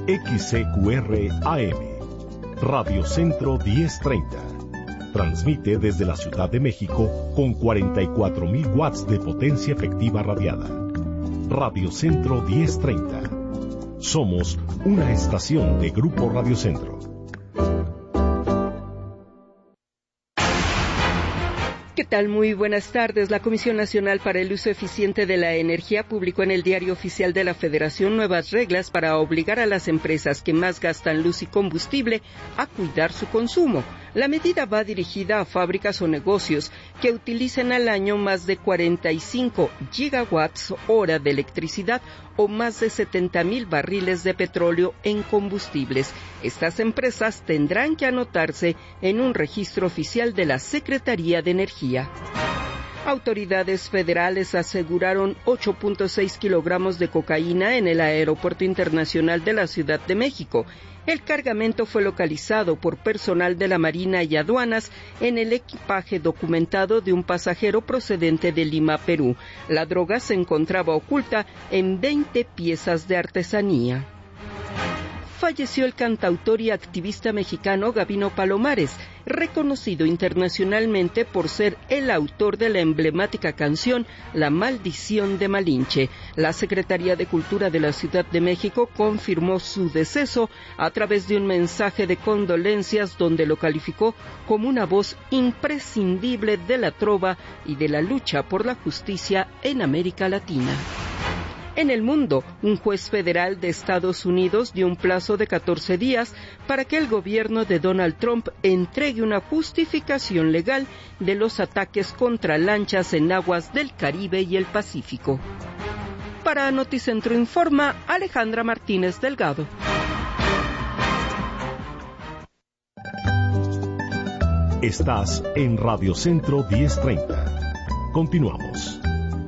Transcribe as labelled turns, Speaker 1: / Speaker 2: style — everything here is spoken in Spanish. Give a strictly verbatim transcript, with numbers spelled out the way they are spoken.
Speaker 1: X C Q R A M, Radio Centro diez treinta. Transmite desde la Ciudad de México con cuarenta y cuatro mil watts de potencia efectiva radiada. Radio Centro diez treinta. Somos una estación de Grupo Radio Centro.
Speaker 2: ¿Qué tal? Muy buenas tardes. La Comisión Nacional para el Uso Eficiente de la Energía publicó en el Diario Oficial de la Federación nuevas reglas para obligar a las empresas que más gastan luz y combustible a cuidar su consumo. La medida va dirigida a fábricas o negocios que utilicen al año más de cuarenta y cinco gigawatts hora de electricidad o más de setenta mil barriles de petróleo en combustibles. Estas empresas tendrán que anotarse en un registro oficial de la Secretaría de Energía. Autoridades federales aseguraron ocho punto seis kilogramos de cocaína en el Aeropuerto Internacional de la Ciudad de México. El cargamento fue localizado por personal de la Marina y Aduanas en el equipaje documentado de un pasajero procedente de Lima, Perú. La droga se encontraba oculta en veinte piezas de artesanía. Falleció el cantautor y activista mexicano Gabino Palomares, reconocido internacionalmente por ser el autor de la emblemática canción La Maldición de Malinche. La Secretaría de Cultura de la Ciudad de México confirmó su deceso a través de un mensaje de condolencias donde lo calificó como una voz imprescindible de la trova y de la lucha por la justicia en América Latina. En el mundo, un juez federal de Estados Unidos dio un plazo de catorce días para que el gobierno de Donald Trump entregue una justificación legal de los ataques contra lanchas en aguas del Caribe y el Pacífico. Para Noticentro Informa, Alejandra Martínez Delgado.
Speaker 1: Estás en Radio Centro diez treinta. Continuamos.